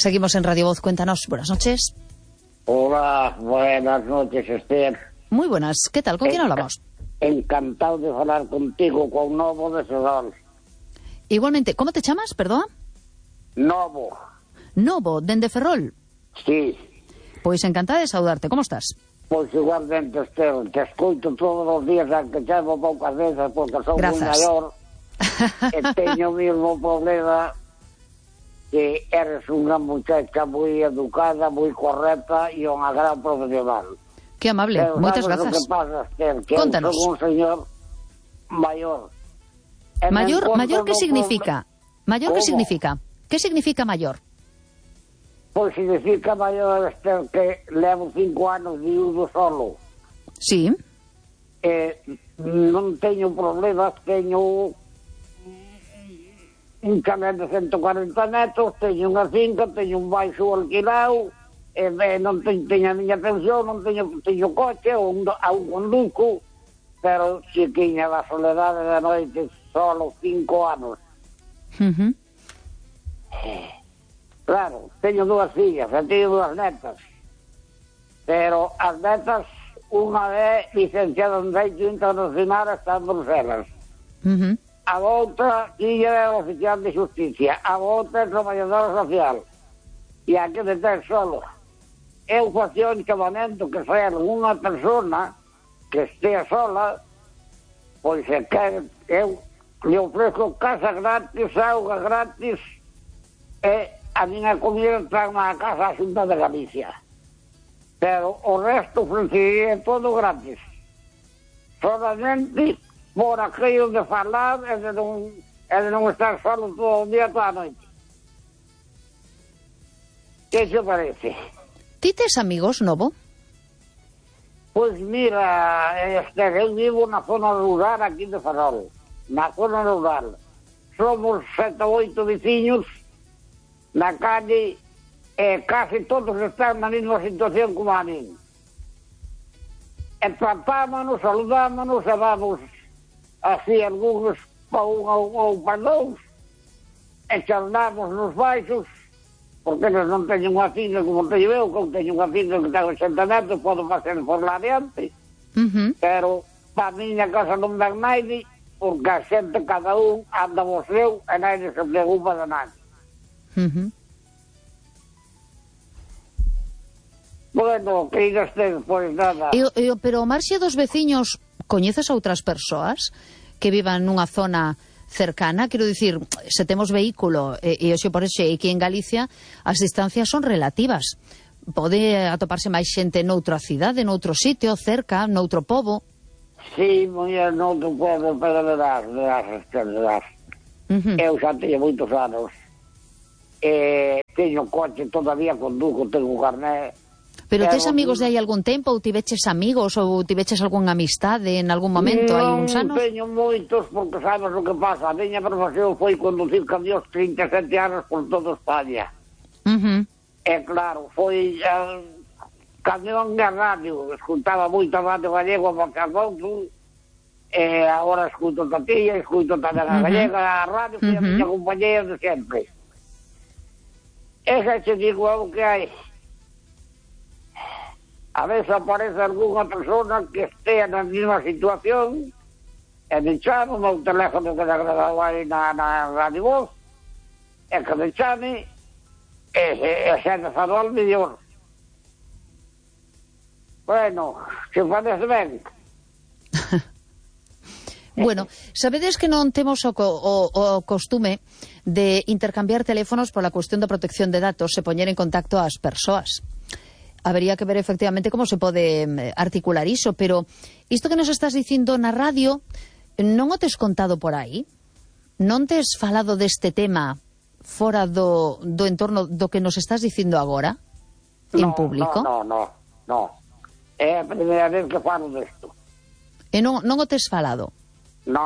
Seguimos en Radio Voz, cuéntanos. Buenas noches. Hola, buenas noches, Esther. Muy buenas, ¿qué tal? ¿Con quién hablamos? Encantado de hablar contigo, con Novo de Ferrol. Igualmente, ¿cómo te llamas, perdón? Novo. Novo, dende Ferrol. Sí. Pois encantada de saudarte, como estás? Pois igualmente, Esther, te escoito todos os días, aunque chamo poucas veces, porque son moi maior, e teño o mesmo problema, que eres unha muchacha moi educada, moi correcta e unha gran profesional. Que amable, moitas grazas. O que pasa, Esther, que Contanos. eu son un señor maior. Mayor que significa? Mayor que significa? Que significa maior? Pois significa maior, Esther, que levo 5 anos viudo solo. Sí. Non teño problemas, teño un chalé de 140 metros, teño unha finca, teño un baixo alquilado, non teño a miña pensión, non teño coche, aún conduzco, pero chiquiña da soledade de noite, solo 5 anos. Claro, teño 2 fillas, e teño 2 netas, pero as netas, unha é licenciada en Dereito Internacional, está en Bruselas. A outra, filla é oficial de justicia, a outra é traballadora social, e a que de ter solo. Eu facía o chamamento que ser unha persona que estea sola, pois se quer, eu le ofrezo casa gratis, auga gratis, e a miña comida trae na casa a Xunta de Galicia. Pero o resto ofrecería todo gratis. Solamente por aquello de falar e de non estar solo todo o día, toda a noite. Que te parece? Ti tes amigos, Novo? Pois mira, eu vivo na zona rural aquí de Ferrol. Na zona rural. Somos 7 ou 8 veciños na calle, casi todos están na mesma situación como a min. E tratámonos, saludámonos, e vamos así algúns para un ou para dous, e charlamos nos baixos, porque eles non teñen unha finca como teño eu, que teño unha finca que ten 80 metros, podo facer por lá adiante, pero para a miña casa non dan naide, porque a xente, cada un, anda o seu, e naide se preocupa de nada. Bueno, que digas pois nada. Pero ao marxe dos veciños, coñeces outras persoas que vivan nunha zona cercana? Quero dicir, se temos vehículo, e hoxe por xe aquí en Galicia, as distancias son relativas. Pode atoparse máis xente noutra cidade, noutro sitio, cerca, noutro pobo? Sí, moi noutro pobo, pero verás. Eu xa teño moitos anos. Teño coche todavía, conduco, tengo carné. Pero tes amigos de hai algún tempo, ou tiveches amigos, ou tiveches algunha amistade en algún momento, hai uns anos? Non teño moitos, porque sabes o que pasa, a miña profesión foi conducir camións 37 anos por toda España. E claro, foi camión de radio, escutaba moito a radio galego a Bacalbouto, e agora escuto Tatilla, escuto tamén a gallega, a radio, que é a miña compañera de sempre. Esa te digo algo que hai. A veces aparece algunha persona que estea na mesma situación e me chamo, o meu teléfono que grabado aí na Radio Voz, e que me chame e xa de Ferrol mellor. Bueno, se parece ben. Bueno, sabedes que non temos o costume de intercambiar teléfonos pola cuestión da protección de datos e poñer en contacto ás persoas. Habería que ver efectivamente como se pode articular iso, pero isto que nos estás dicindo na radio, non o tes contado por aí? Non tes falado deste tema fora do entorno do que nos estás dicindo agora, en público? No. É a primeira vez que falo desto. E non o tes falado? No.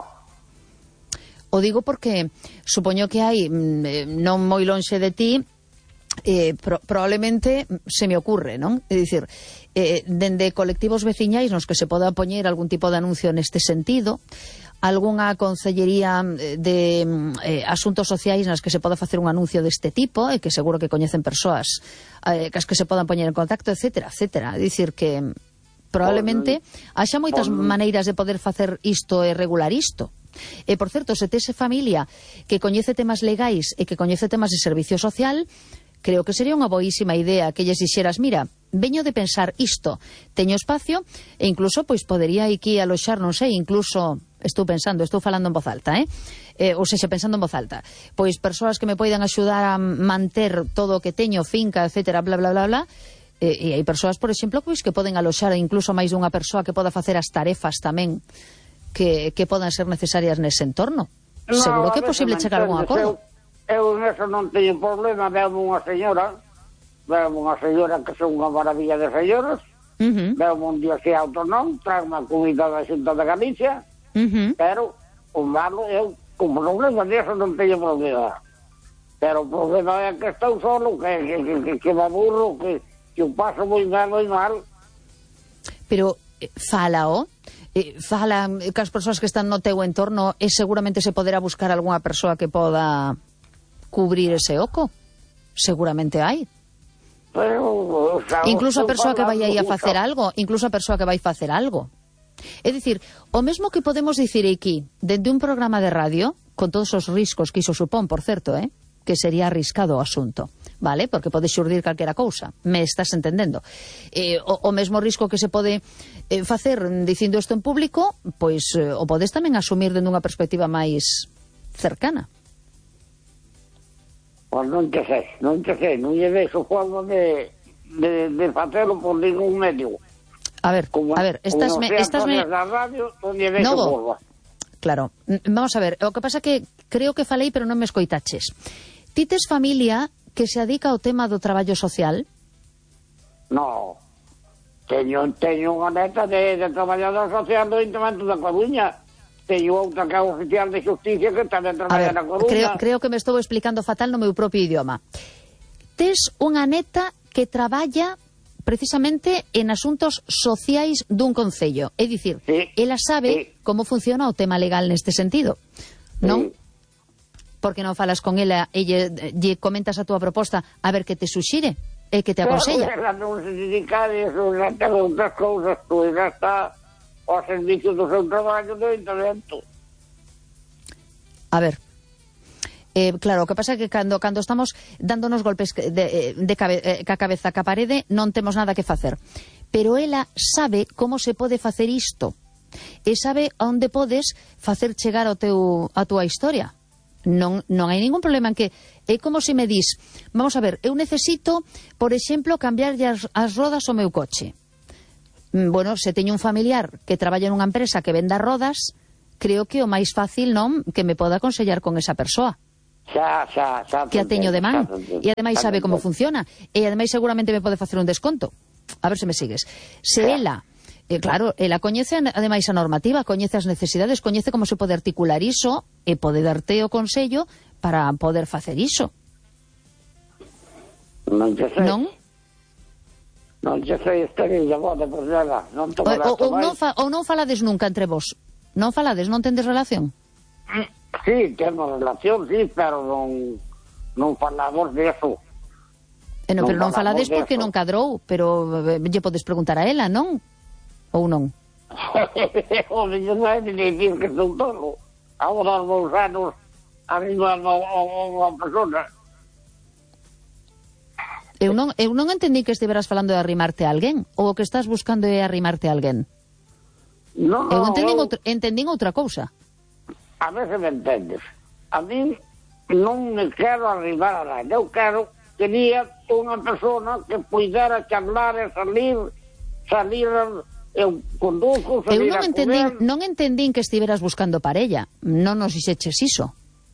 O digo porque supoño que hai, non moi lonxe de ti, probablemente se me ocurre, non? É dicir, dende colectivos veciñais nos que se poda poñer algún tipo de anuncio neste sentido, algunha concellería de asuntos sociais nas que se poda facer un anuncio deste tipo e que seguro que coñecen persoas cas que se podan poñer en contacto, etcétera, etcétera. Dicir que probablemente haxa moitas maneiras de poder facer isto e regular isto. E, por certo, se tes familia que coñece temas legais e que coñece temas de servicio social, creo que sería unha boísima idea que lles dixeras, mira, veño de pensar isto, teño espacio, e incluso, pois, podería aquí aloxar, non sei, incluso, estou falando en voz alta, ou sexa, pensando en voz alta, pois, persoas que me poidan axudar a manter todo o que teño, finca, etcétera, bla, bla, bla, bla, e hai persoas, por exemplo, pois, que poden aloxar incluso máis dunha persoa que poda facer as tarefas tamén que podan ser necesarias nese entorno. No, seguro que é posible chegar a algún acordo. Eu neso non teño problema, veo unha señora que son unha maravilla de señoras, veo un día se autonóm, trago unha comida da Xunta de Galicia, pero o malo, eu con problema deso non teño problema. Pero o problema é que estou solo, que me aburro, que o paso moi mal. Pero fálao, fala cas persoas que están no teu entorno e seguramente se poderá buscar algunha persoa que poda cubrir ese oco. Seguramente hai. Pero, incluso a persoa que vai aí a facer algo, É dicir, o mesmo que podemos dicir aquí, dende un programa de radio, con todos os riscos que iso supón, por certo, que sería arriscado o asunto, vale? Porque pode xurdir calquera cousa, me estás entendendo. O mesmo risco que se pode facer dicindo isto en público, pois o podes tamén asumir dende unha perspectiva máis cercana. Pois non te sei, non lle vexo forma de facelo por ningún medio. A ver, estás na radio, non lle vexo forma. Claro, vamos a ver, o que pasa que creo que falei, pero non me escoitaches. Ti tes familia que se adica ao tema do traballo social? No, teño unha neta de traballador social do Ayuntamiento da Coruña. Teño outra que é oficial de justicia que tamén traballa na Coruña. Creo que me estou explicando fatal no meu propio idioma. Tes unha neta que traballa precisamente en asuntos sociais dun concello. É dicir, ela sabe como funciona o tema legal neste sentido, non? Porque non falas con ela e lle comentas a túa proposta a ver que te suxire e que te aconsella. Ela non se dedica a eso, ela ten outras cousas, pois ela está ao servicio do seu traballo do Ayuntamiento. A ver, claro, o que pasa é que cando estamos dándonos golpes ca cabeza ca parede non temos nada que facer. Pero ela sabe como se pode facer isto e sabe onde podes facer chegar a túa historia. Non hai ningún problema en que é como se me dis, vamos a ver, eu necesito, por exemplo, cambiarlle as rodas ao meu coche. Bueno, se teño un familiar que traballa nunha empresa que venda rodas, creo que o máis fácil, non, que me poda aconsellar con esa persoa. Xa, que a teño de man, e ademais sabe como funciona, e ademais seguramente me pode facer un desconto. A ver se me sigues. Se ela, claro, ela coñece ademais a normativa, coñece as necesidades, coñece como se pode articular iso e pode darte o consello para poder facer iso. Non te sei. Non? Non te sei, estaría boda por nada. Ou non falades nunca entre vos? Non falades, non tendes relación? Sí, temos relación, sí, pero non falamos de eso. Pero non falades porque non cadrou, pero lle podes preguntar a ela, non? Ou non? O mellor non é de dicir que son tolo. Agora os meus anos arriba a unha persona. Eu non entendí que estiveras falando de arrimarte a alguén, ou o que estás buscando é arrimarte a alguén. No, eu entendín outra cousa. A veces me entendes. A mí non me quero arrimar a nada. Eu quería unha persona que puidera charlar e salir, eu conduzco, salir a comer. Non entendín que estiveras buscando parella. Non nos dixeches iso.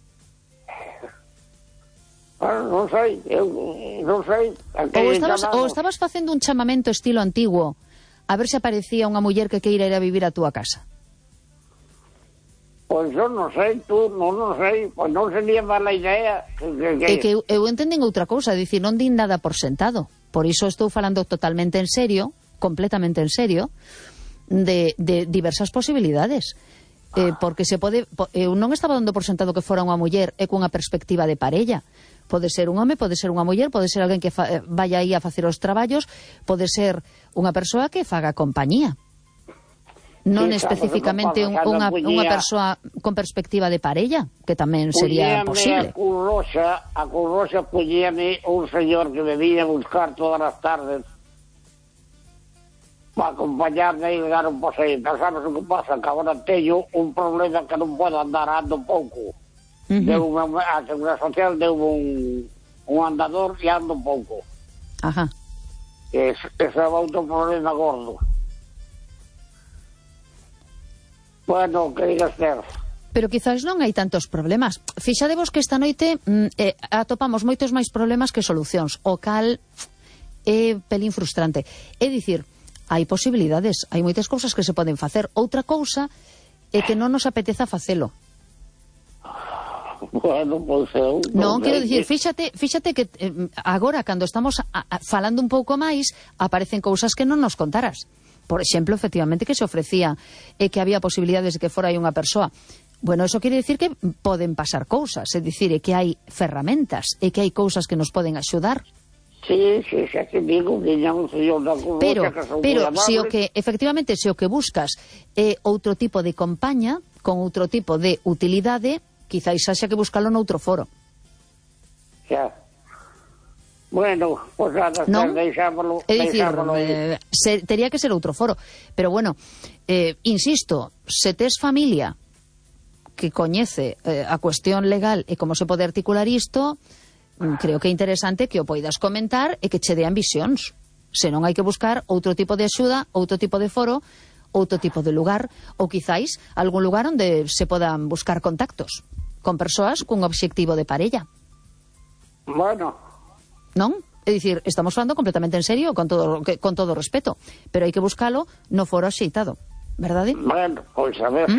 Non sei, non sei. Ou estabas facendo un chamamento estilo antiguo a ver se aparecía unha muller que queira ir a vivir a túa casa. Pois eu non sei, non sei, pois non sería mala idea. É que eu entendín outra cousa, dicir, non din nada por sentado. Por iso estou falando totalmente en serio, completamente en serio, de diversas posibilidades. porque se pode, non estaba dando por sentado que fora unha muller e cunha perspectiva de parella. Pode ser un home, pode ser unha muller, pode ser alguén que vaya aí a facer os traballos, pode ser unha persoa que faga compañía. Non Sí, especificamente unha persoa con perspectiva de parella, que tamén sería posible. A Curroxa poñíame un señor que me viña a buscar todas as tardes para acompañarme e dar un paseo. Pero sabes o que pasa? Que agora teño un problema que non podo andar, ando pouco. A Seguridade Social deu un andador e ando pouco. Ajá. Ese é outro problema gordo. Bueno, que digas ter. Pero quizás non hai tantos problemas. Fixadevos que esta noite atopamos moitos máis problemas que solucións, o cal é pelín frustrante. É dicir, hai posibilidades, hai moitas cousas que se poden facer. Outra cousa é que non nos apeteza facelo. Bueno, pois eu... Non, quero dicir, fíxate que agora, cando estamos falando un pouco máis, aparecen cousas que non nos contaras. Por exemplo, efectivamente, que se ofrecía que había posibilidades de que fora aí unha persoa. Bueno, eso quere dicir que poden pasar cousas, é dicir, que hai ferramentas, e que hai cousas que nos poden axudar. Sí, xa te digo, viña un señor da Curroxa que son pero muy amables. efectivamente, se o que buscas é outro tipo de compaña, con outro tipo de utilidade, quizáis haxa que buscalo noutro foro. Xa. Bueno, pues nada, non? deixámoslo. É dicir, tería que ser outro foro. Pero bueno, insisto, se tes familia que coñece a cuestión legal e como se pode articular isto, creo que é interesante que o poidas comentar e que che dean visións. Se non hai que buscar outro tipo de axuda, outro tipo de foro, outro tipo de lugar, ou quizáis algún lugar onde se podan buscar contactos con persoas cun obxectivo de parella. Bueno. Non? É dicir, estamos falando completamente en serio, con todo respeto, pero hai que buscalo no foro axeitado, verdade? Bueno, pois a ver.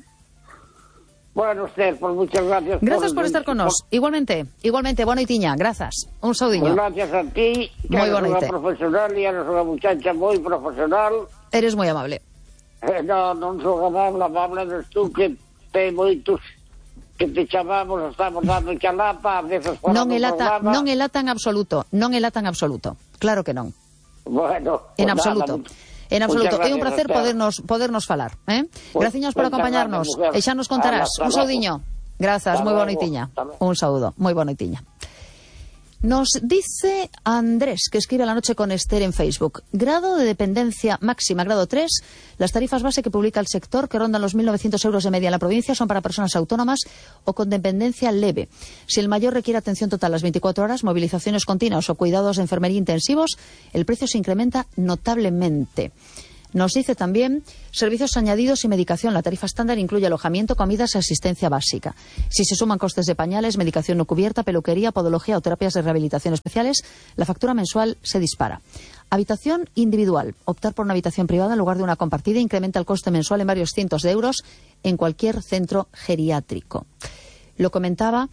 Bueno, Esther, pues muchas gracias. Gracias por estar con nos. Igualmente, boa noitiña, grazas. Un saudiño. Gracias a ti, que eres unha profesional e eres unha muchacha moi profesional. Eres moi amable. Non sou amable eres tú, que te moitos que te chamamos, estamos dando chalapa, a veces fora do programa. Non é lata en absoluto, claro que non. Bueno, en absoluto. En absoluto, é un placer podernos falar, Graciñas por acompañarnos, e xa nos contarás. Un saudiño. Grazas, moi boa noitiña. Un saúdo, moi boa noitiña. Nos dice Andrés, que escribe La Noche con Esther en Facebook. Grado de dependencia máxima, grado 3. Las tarifas base que publica el sector, que rondan los 1.900 euros de media en la provincia, son para personas autónomas o con dependencia leve. Si el mayor requiere atención total las 24 horas, movilizaciones continuas o cuidados de enfermería intensivos, el precio se incrementa notablemente. Nos dice también servicios añadidos y medicación. La tarifa estándar incluye alojamiento, comidas y asistencia básica. Si se suman costes de pañales, medicación no cubierta, peluquería, podología o terapias de rehabilitación especiales, la factura mensual se dispara. Habitación individual. Optar por una habitación privada en lugar de una compartida incrementa el coste mensual en varios cientos de euros en cualquier centro geriátrico. Lo comentaba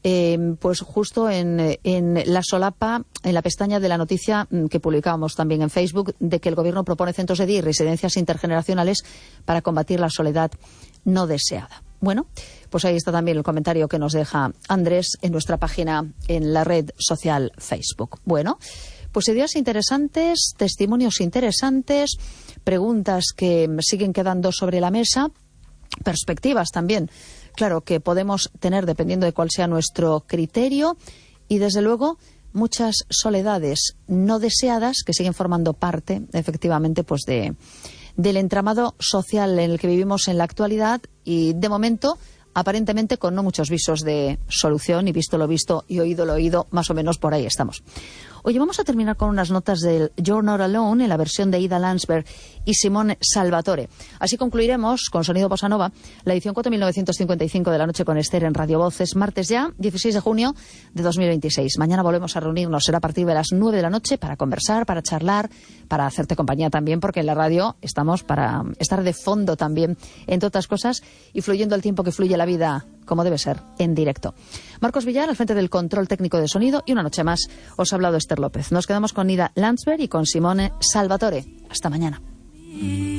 pues justo en la solapa, en la pestaña de la noticia que publicábamos también en Facebook, de que el Gobierno propone centros de día y residencias intergeneracionales para combatir la soledad no deseada. Bueno, pues ahí está también el comentario que nos deja Andrés en nuestra página en la red social Facebook. Bueno, pues ideas interesantes, testimonios interesantes, preguntas que siguen quedando sobre la mesa, perspectivas también, claro, que podemos tener dependiendo de cuál sea nuestro criterio, y desde luego muchas soledades no deseadas que siguen formando parte efectivamente pues del entramado social en el que vivimos en la actualidad, y de momento aparentemente con no muchos visos de solución, y visto lo visto y oído lo oído, más o menos por ahí estamos. Oye, vamos a terminar con unas notas del You're Not Alone en la versión de Ida Landsberg y Simone Salvatore. Así concluiremos con Sonido Bossa Nova, la edición 4955 de La Noche con Esther en Radio Voces, martes ya, 16 de junio de 2026. Mañana volvemos a reunirnos, será a partir de las 9 de la noche para conversar, para charlar, para hacerte compañía también, porque en la radio estamos para estar de fondo también, entre otras cosas, y fluyendo el tiempo que fluye la vida como debe ser, en directo. Marcos Villar al frente del control técnico de sonido, y una noche más os ha hablado Esther López. Nos quedamos con Ida Landsberg y con Simone Salvatore. Hasta mañana.